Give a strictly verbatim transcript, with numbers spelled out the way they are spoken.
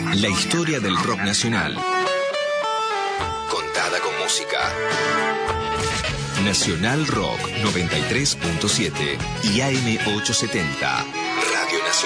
La historia del rock nacional. Contada con música. Nacional Rock noventa y tres punto siete y A M ochocientos setenta. Radio Nacional.